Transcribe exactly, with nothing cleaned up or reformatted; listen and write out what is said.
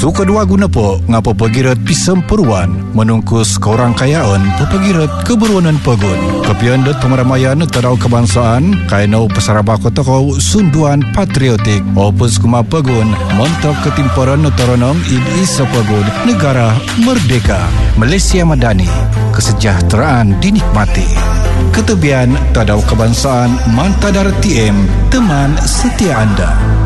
Suka dua guna po ngapa pagirat pisem peruan menungkus korang kayaon pagirat keberuanan pegun. Kepian dot pemeramaian tadau kebangsaan kainau pesarabako toko sunduan patriotik opus kuma pegun montok ketimparan toronong id isa pegun negara merdeka Malaysia Madani, kesejahteraan dinikmati. Ketebian tadau kebangsaan Mantadar T M, teman setia anda.